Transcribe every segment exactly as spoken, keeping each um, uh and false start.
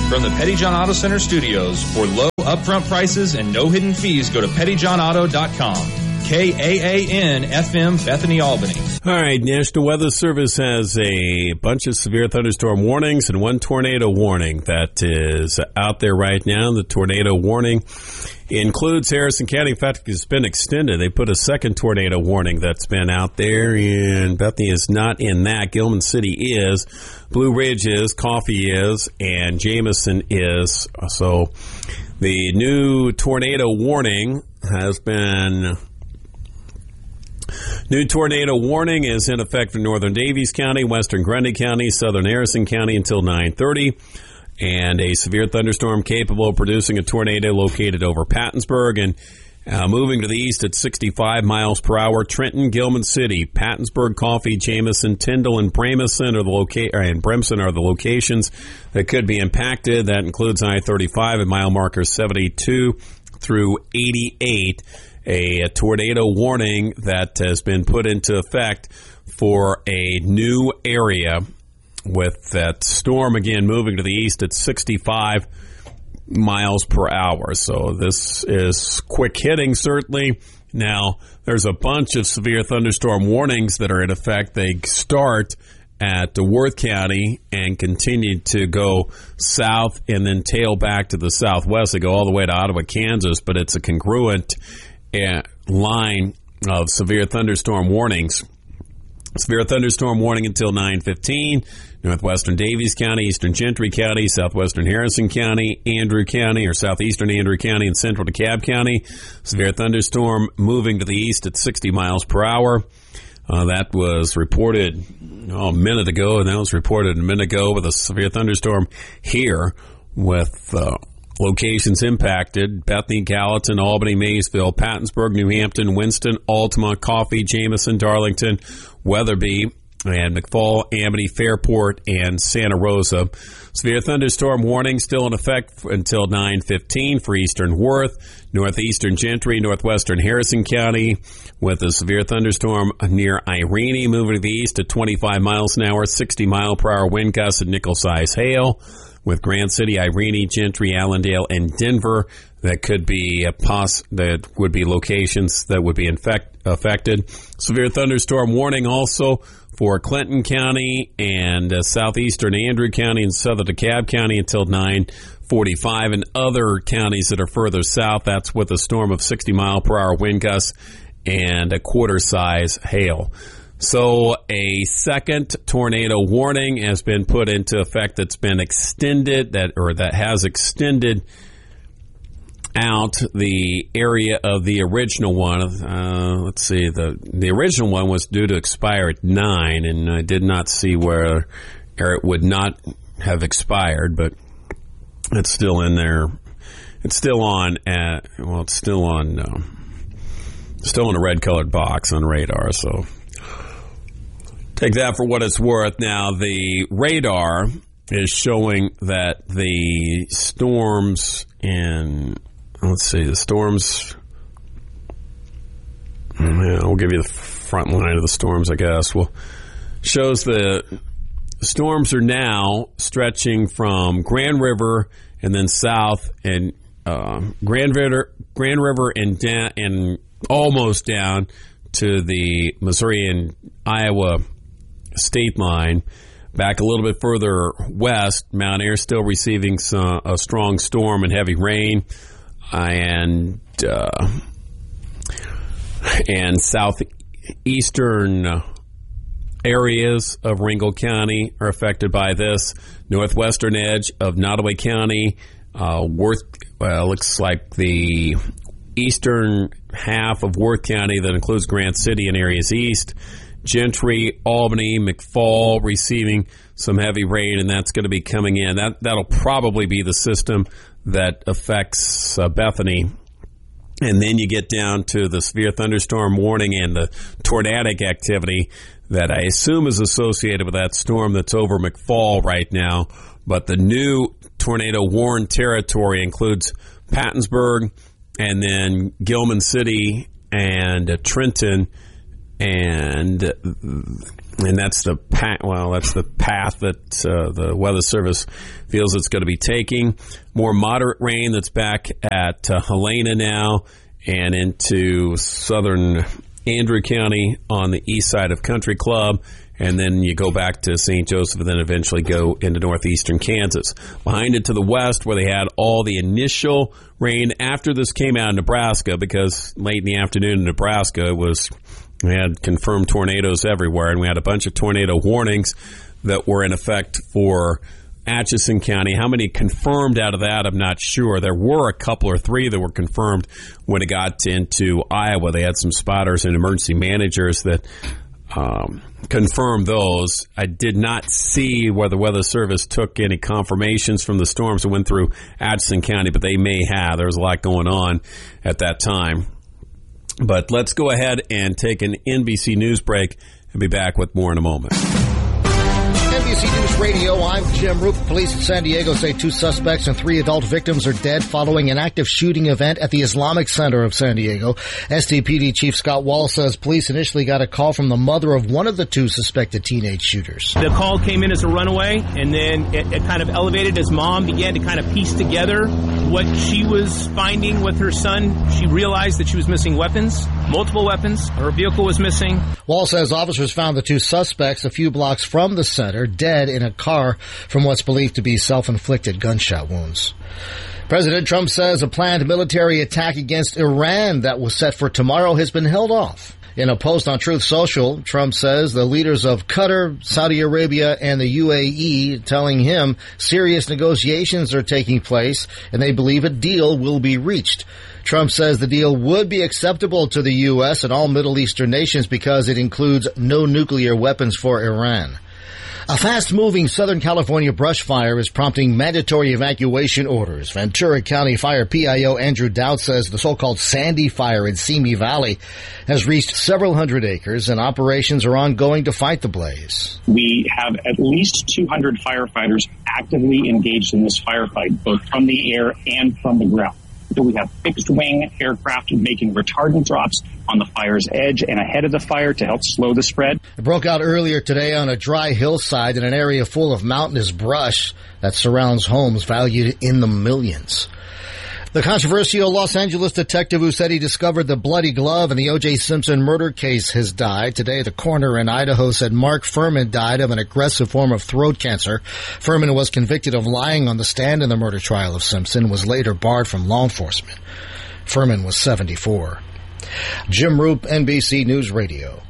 From the Petty John Auto Center studios, for low upfront prices and no hidden fees, go to petty john auto dot com. K A A N F M, Bethany, Albany. All right, National Weather Service has a bunch of severe thunderstorm warnings and one tornado warning that is out there right now. The tornado warning includes Harrison County. In fact, it's been extended. They put a second tornado warning that's been out there, and Bethany is not in that. Gilman City is, Blue Ridge is, Coffee is, and Jameson is. So the new tornado warning has been... New tornado warning is in effect for northern Davies County, western Grundy County, southern Harrison County until nine thirty. And a severe thunderstorm capable of producing a tornado located over Pattonsburg and uh, moving to the east at sixty-five miles per hour. Trenton, Gilman City, Pattonsburg, Coffee, Jameson, Tyndall, and Bremerson are the loca- and Bremson are the locations that could be impacted. That includes I thirty-five at mile marker seventy-two through eighty-eight. A, a tornado warning that has been put into effect for a new area with that storm again moving to the east at sixty-five miles per hour. So this is quick hitting, certainly. Now, there's a bunch of severe thunderstorm warnings that are in effect. They start at Worth County and continue to go south and then tail back to the southwest. They go all the way to Ottawa, Kansas, but it's a congruent uh, line of severe thunderstorm warnings. Severe thunderstorm warning until nine fifteen. Northwestern Davies County, Eastern Gentry County, Southwestern Harrison County, Andrew County, or Southeastern Andrew County, and Central DeKalb County. Severe thunderstorm moving to the east at sixty miles per hour. Uh, that was reported oh, a minute ago, and that was reported a minute ago with a severe thunderstorm here with uh, locations impacted: Bethany, Gallatin, Albany, Maysville, Pattonsburg, New Hampton, Winston, Altamont, Coffee, Jameson, Darlington, Weatherby, and McFall, Amity, Fairport, and Santa Rosa. Severe thunderstorm warning still in effect until nine fifteen for eastern Worth, northeastern Gentry, northwestern Harrison County, with a severe thunderstorm near Irene moving to the east at twenty-five miles an hour, sixty mile per hour wind gusts and nickel-size hail, with Grand City, Irene, Gentry, Allendale, and Denver. That could be a pos- that would be locations that would be infect- affected. Severe thunderstorm warning also for Clinton County and uh, southeastern Andrew County and southern DeKalb County until nine forty-five, and other counties that are further south. That's with a storm of sixty mile per hour wind gusts and a quarter size hail. So a second tornado warning has been put into effect that's been extended, that or that has extended out the area of the original one. Uh, let's see, the the original one was due to expire at nine, and I did not see where it would not have expired, but it's still in there. It's still on at, well, it's still on, uh, still in a red colored box on radar, so take that for what it's worth. Now, the radar is showing that the storms in, let's see, the storms, yeah, we'll give you the front line of the storms, I guess. Well, shows the storms are now stretching from Grand River and then south, and uh, Grand River, Grand River and down, and almost down to the Missouri and Iowa state line. Back a little bit further west, Mount Ayr still receiving some, a strong storm and heavy rain, and uh, and southeastern areas of Ringgold County are affected by this. Northwestern edge of Nottoway County, uh, Worth, well, looks like the eastern half of Worth County that includes Grant City and areas east. Gentry, Albany, McFall receiving some heavy rain, and that's going to be coming in. That, that'll probably be the system that affects uh, Bethany. And then you get down to the severe thunderstorm warning and the tornadic activity that I assume is associated with that storm that's over McFall right now. But the new tornado warned territory includes Pattonsburg and then Gilman City and uh, Trenton and and that's the path. Well, that's the path that uh, the Weather Service feels it's going to be taking. More moderate rain that's back at uh, Helena now and into southern Andrew County on the east side of Country Club. And then you go back to Saint Joseph and then eventually go into northeastern Kansas. Behind it to the west where they had all the initial rain after this came out in Nebraska, because late in the afternoon in Nebraska it was, we had confirmed tornadoes everywhere, and we had a bunch of tornado warnings that were in effect for Atchison County. How many confirmed out of that, I'm not sure. There were a couple or three that were confirmed when it got into Iowa. They had some spotters and emergency managers that Um, confirm those. I did not see where the Weather Service took any confirmations from the storms that went through Atchison County, but they may have. There was a lot going on at that time. But let's go ahead and take an N B C News break and be back with more in a moment. N B C News Radio, I'm Jim Roop. Police in San Diego say two suspects and three adult victims are dead following an active shooting event at the Islamic Center of San Diego. S D P D Chief Scott Wall says police initially got a call from the mother of one of the two suspected teenage shooters. The call came in as a runaway, and then it, it kind of elevated as mom began to kind of piece together what she was finding with her son. She realized that she was missing weapons, multiple weapons. Her vehicle was missing. Wall says officers found the two suspects a few blocks from the center, dead in a car from what's believed to be self-inflicted gunshot wounds. President Trump says a planned military attack against Iran that was set for tomorrow has been held off. In a post on Truth Social, Trump says the leaders of Qatar, Saudi Arabia, and the U A E telling him serious negotiations are taking place and they believe a deal will be reached. Trump says the deal would be acceptable to the U S and all Middle Eastern nations because it includes no nuclear weapons for Iran. A fast-moving Southern California brush fire is prompting mandatory evacuation orders. Ventura County Fire P I O Andrew Dowd says the so-called Sandy Fire in Simi Valley has reached several hundred acres and operations are ongoing to fight the blaze. We have at least two hundred firefighters actively engaged in this firefight, both from the air and from the ground. So we have fixed-wing aircraft making retardant drops on the fire's edge and ahead of the fire to help slow the spread. It broke out earlier today on a dry hillside in an area full of mountainous brush that surrounds homes valued in the millions. The controversial Los Angeles detective who said he discovered the bloody glove in the O J Simpson murder case has died. Today, the coroner in Idaho said Mark Furman died of an aggressive form of throat cancer. Furman was convicted of lying on the stand in the murder trial of Simpson, was later barred from law enforcement. Furman was seventy-four. Jim Roop, N B C News Radio.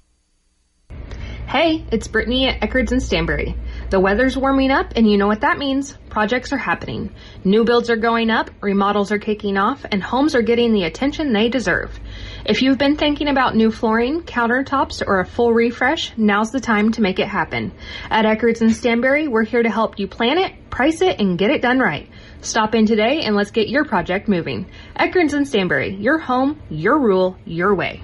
Hey, it's Brittany at Eckards and Stanbury. The weather's warming up, and you know what that means. Projects are happening. New builds are going up, remodels are kicking off, and homes are getting the attention they deserve. If you've been thinking about new flooring, countertops, or a full refresh, now's the time to make it happen. At Eckards and Stanbury, we're here to help you plan it, price it, and get it done right. Stop in today and let's get your project moving. Eckards and Stanbury, your home, your rule, your way.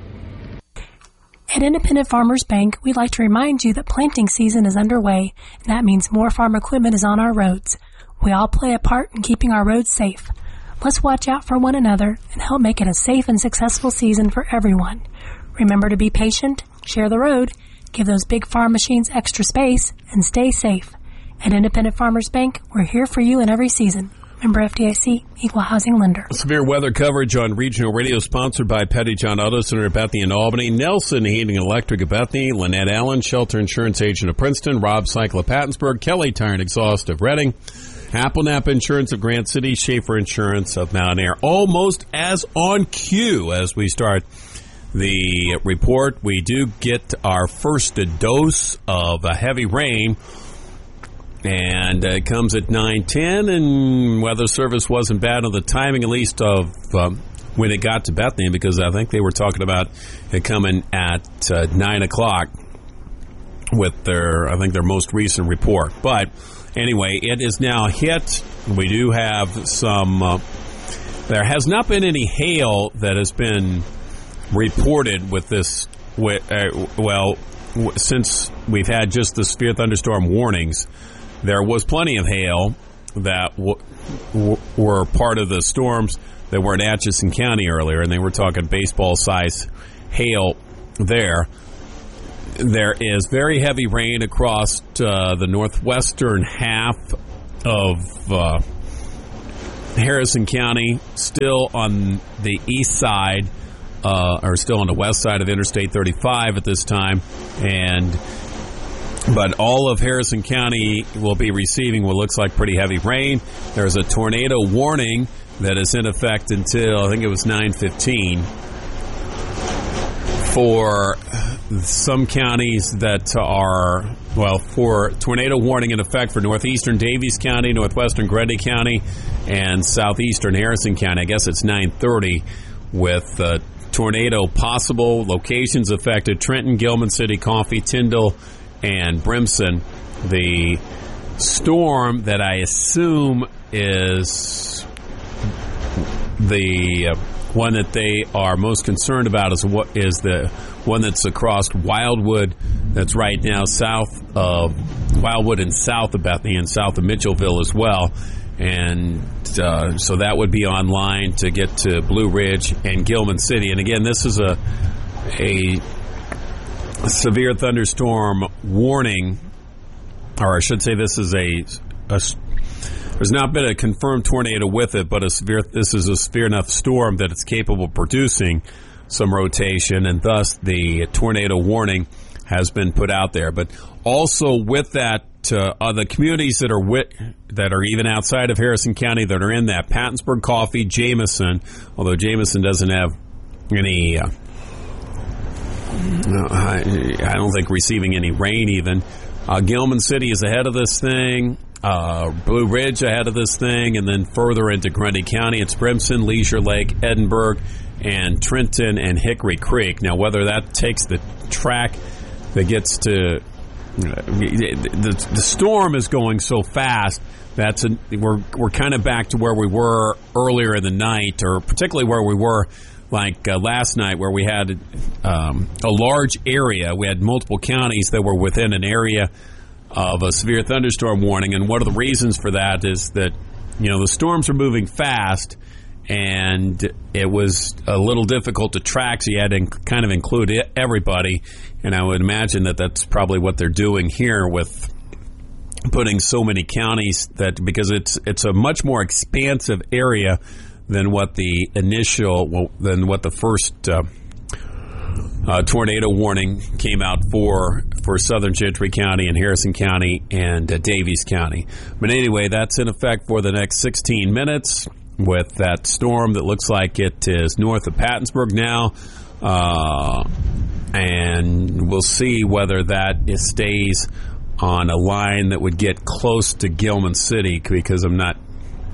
At Independent Farmers Bank, we'd like to remind you that planting season is underway, and that means more farm equipment is on our roads. We all play a part in keeping our roads safe. Let's watch out for one another and help make it a safe and successful season for everyone. Remember to be patient, share the road, give those big farm machines extra space, and stay safe. At Independent Farmers Bank, we're here for you in every season. Member F D I C, Equal Housing Lender. Severe weather coverage on regional radio sponsored by Petty John Auto Center at Bethany and Albany, Nelson Heating and Electric at Bethany, Lynette Allen, Shelter Insurance Agent of Princeton, Rob Cycle of Pattonsburg, Kelly Tire and Exhaust of Reading, Apple Nap Insurance of Grant City, Schaefer Insurance of Mount Air. Almost as on cue as we start the report. We do get our first dose of a heavy rain. And uh, it comes at nine ten, and Weather Service wasn't bad on the timing, at least, of um, when it got to Bethany, because I think they were talking about it coming at uh, nine o'clock with their, I think, their most recent report. But anyway, it is now hit. We do have some, uh, there has not been any hail that has been reported with this, with, uh, well, w- since we've had just the severe thunderstorm warnings. There was plenty of hail that w- w- were part of the storms that were in Atchison County earlier, and they were talking baseball-size hail there. there is very heavy rain across uh, the northwestern half of uh, Harrison County, still on the east side, uh, or still on the west side of Interstate thirty-five at this time, and but all of Harrison County will be receiving what looks like pretty heavy rain. There's a tornado warning that is in effect until, I think it was nine fifteen, for some counties that are, well, for tornado warning in effect for northeastern Daviess County, northwestern Grundy County, and southeastern Harrison County. I guess it's nine thirty with uh, tornado possible. Locations affected: Trenton, Gilman City, Coffee, Tyndall, and Brimson. The storm that I assume is the uh, one that they are most concerned about is what is the one that's across Wildwood, that's right now south of Wildwood and south of Bethany and south of Mitchellville as well. And uh, so that would be online to get to Blue Ridge and Gilman City. And again, this is a a severe thunderstorm warning, or I should say this is a, a there's not been a confirmed tornado with it, but a severe this is a severe enough storm that it's capable of producing some rotation, and thus the tornado warning has been put out there. But also with that, uh, are the communities that are wit- that are even outside of Harrison County that are in that: Pattonsburg, Coffee, Jameson, although Jameson doesn't have any uh, No, I, I don't think receiving any rain even. Uh, Gilman City is ahead of this thing. Uh, Blue Ridge ahead of this thing. And then further into Grundy County, it's Brimson, Leisure Lake, Edinburgh, and Trenton and Hickory Creek. Now, whether that takes the track that gets to... Uh, the, the storm is going so fast that's a, we're we're kind of back to where we were earlier in the night, or particularly where we were like uh, last night, where we had um, a large area. We had multiple counties that were within an area of a severe thunderstorm warning. And one of the reasons for that is that, you know, the storms are moving fast, and it was a little difficult to track, so you had to kind of include everybody. And I would imagine that that's probably what they're doing here with putting so many counties, that because it's it's a much more expansive area than what the initial, well, than what the first uh, uh, tornado warning came out for for Southern Gentry County and Harrison County and uh, Daviess County. But anyway, that's in effect for the next sixteen minutes with that storm that looks like it is north of Pattonsburg now. Uh, and we'll see whether that stays on a line that would get close to Gilman City, because I'm not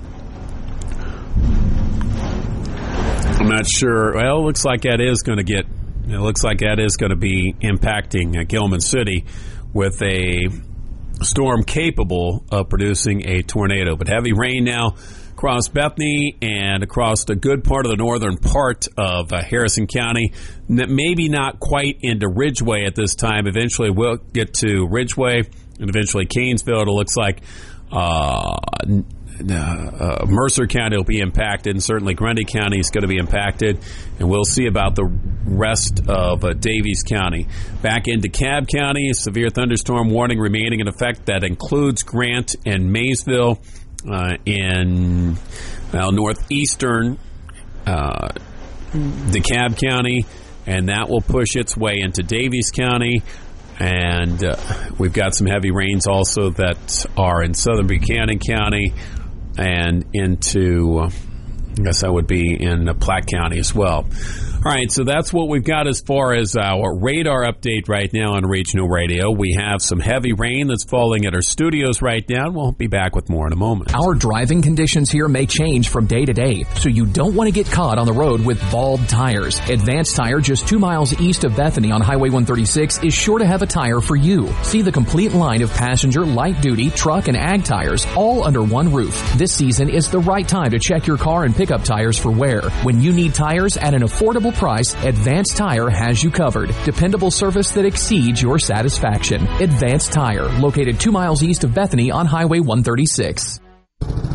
I'm not sure. Well, it looks like that is going to get it looks like that is going to be impacting uh, Gilman City with a storm capable of producing a tornado. But heavy rain now across Bethany and across a good part of the northern part of uh, Harrison County. Maybe not quite into Ridgeway at this time. Eventually we'll get to Ridgeway and eventually Canesville. It looks like uh, uh, Mercer County will be impacted, and certainly Grundy County is going to be impacted. And we'll see about the rest of uh, Daviess County. Back into Cobb County, severe thunderstorm warning remaining in effect. That includes Grant and Maysville. Uh, in well, northeastern uh, DeKalb County, and that will push its way into Daviess County. And uh, we've got some heavy rains also that are in southern Buchanan County and into, uh, I guess that would be in uh, Platte County as well. All right, so that's what we've got as far as our radar update right now on Regional Radio. We have some heavy rain that's falling at our studios right now. We'll be back with more in a moment. Our driving conditions here may change from day to day, so you don't want to get caught on the road with bald tires. Advanced Tire, just two miles east of Bethany on Highway one thirty-six, is sure to have a tire for you. See the complete line of passenger, light-duty, truck, and ag tires, all under one roof. This season is the right time to check your car and pickup tires for wear. When you need tires at an affordable price, Advanced Tire has you covered. Dependable service that exceeds your satisfaction. Advanced Tire, located two miles east of Bethany on Highway one thirty-six.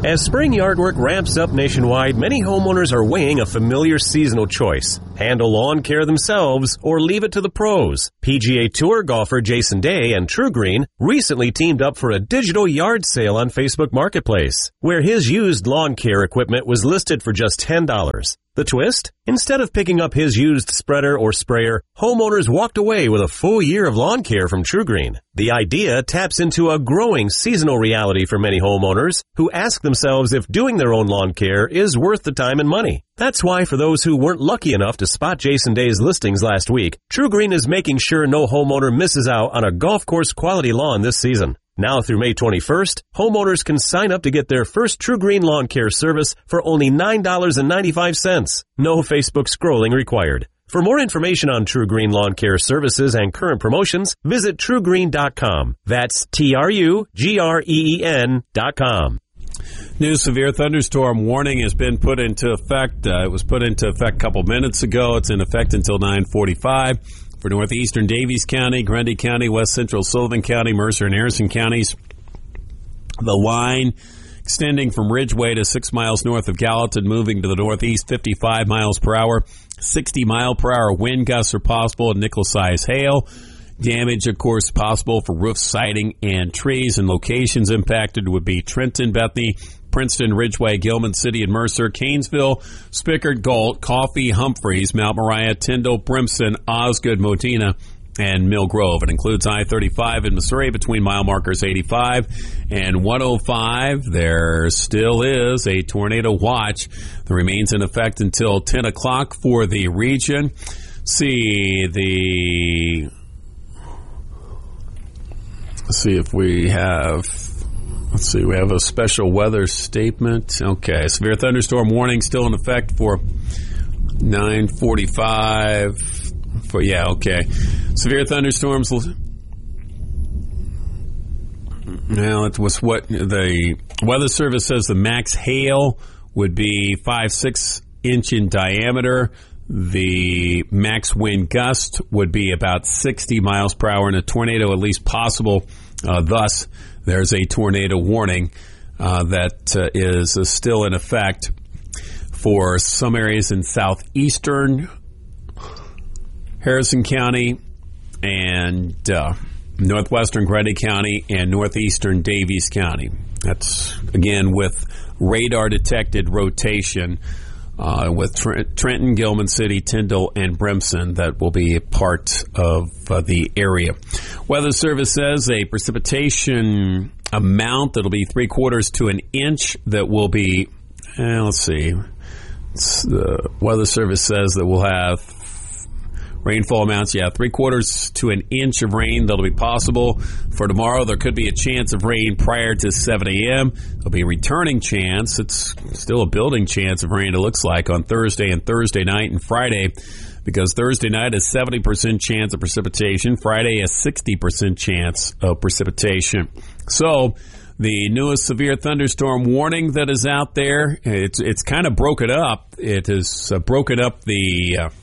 As spring yard work ramps up nationwide, many homeowners are weighing a familiar seasonal choice. Handle lawn care themselves or leave it to the pros. P G A Tour golfer Jason Day and TruGreen recently teamed up for a digital yard sale on Facebook Marketplace, where his used lawn care equipment was listed for just ten dollars. The twist? Instead of picking up his used spreader or sprayer, homeowners walked away with a full year of lawn care from TruGreen. The idea taps into a growing seasonal reality for many homeowners who ask themselves if doing their own lawn care is worth the time and money. That's why for those who weren't lucky enough to spot Jason Day's listings last week, TruGreen is making sure no homeowner misses out on a golf course quality lawn this season. Now through May twenty-first, homeowners can sign up to get their first TruGreen lawn care service for only nine dollars and ninety-five cents. No Facebook scrolling required. For more information on TruGreen lawn care services and current promotions, visit True Green dot com. That's T R U G R E E N dot com. New severe thunderstorm warning has been put into effect. Uh, it was put into effect a couple minutes ago. It's in effect until nine forty-five. For northeastern Davies County, Grundy County, west central Sullivan County, Mercer and Harrison counties. The line extending from Ridgeway to six miles north of Gallatin, moving to the northeast, fifty-five miles per hour. sixty mile per hour wind gusts are possible and nickel-size hail. Damage, of course, possible for roof siding and trees, and locations impacted would be Trenton, Bethany, Princeton, Ridgeway, Gilman City, and Mercer, Canesville, Spickard, Galt, Coffee, Humphreys, Mount Moriah, Tyndall, Brimson, Osgood, Modena, and Mill Grove. It includes I thirty-five in Missouri between mile markers eighty-five and one oh five. There still is a tornado watch that remains in effect until ten o'clock for the region. See the... Let's see if we have... Let's see, we have a special weather statement. Okay, severe thunderstorm warning still in effect for nine forty-five. For yeah, okay. Severe thunderstorms. Now, it was what the Weather Service says the max hail would be five, six inch in diameter. The max wind gust would be about sixty miles per hour, and a tornado at least possible. Uh, thus, there's a tornado warning uh, that uh, is uh, still in effect for some areas in southeastern Harrison County and uh, northwestern Grundy County and northeastern Davies County. That's, again, with radar-detected rotation uh, with Trent- Trenton, Gilman City, Tyndall, and Brimson that will be a part of uh, the area. Weather Service says a precipitation amount that'll be three quarters to an inch that will be, eh, let's see, it's the Weather Service says that we'll have rainfall amounts, yeah, three quarters to an inch of rain that'll be possible. For tomorrow, there could be a chance of rain prior to seven a.m. There'll be a returning chance. It's still a building chance of rain, it looks like, on Thursday and Thursday night and Friday, because Thursday night is seventy percent chance of precipitation. Friday, a sixty percent chance of precipitation. So, the newest severe thunderstorm warning that is out there, it's it's kind of broken up. It has uh, broken up the... Uh,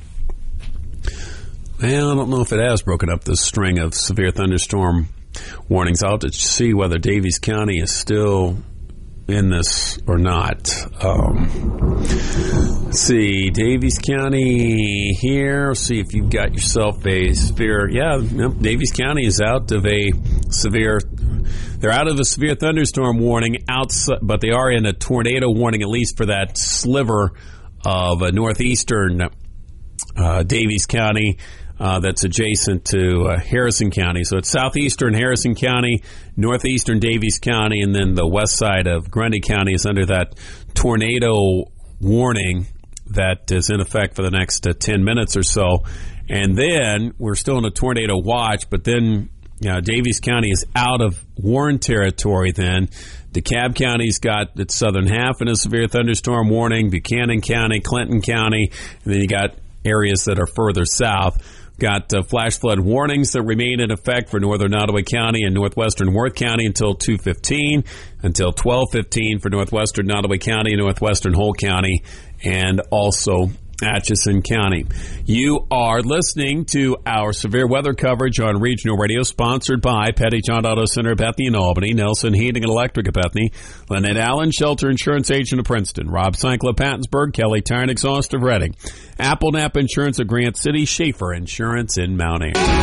Well, I don't know if it has broken up this string of severe thunderstorm warnings. I'll have to see whether Davies County is still in this or not. Um, let's see, Davies County here. Let's see if you've got yourself a severe. Yeah, Davies County is out of a severe. They're out of a severe thunderstorm warning, outside, but they are in a tornado warning, at least for that sliver of a northeastern uh, Davies County. Uh, that's adjacent to uh, Harrison County. So it's southeastern Harrison County, northeastern Davies County, and then the west side of Grundy County is under that tornado warning that is in effect for the next uh, ten minutes or so. And then we're still in a tornado watch, but then you know, Davies County is out of Warren territory then. DeKalb County's got its southern half in a severe thunderstorm warning, Buchanan County, Clinton County, and then you got areas that are further south. Got uh, flash flood warnings that remain in effect for northern Nottoway County and northwestern Worth County until two fifteen, until twelve fifteen for northwestern Nottoway County and northwestern Holt County, and also Atchison County. You are listening to our severe weather coverage on regional radio, sponsored by Petty John Auto Center, Bethany and Albany, Nelson Heating and Electric at Bethany, Lynette Allen, Shelter Insurance Agent of Princeton, Rob Cycla, Pattonsburg, Kelly Tire and Exhaust of Reading, Apple Nap Insurance of Grant City, Schaefer Insurance in Mount Airy.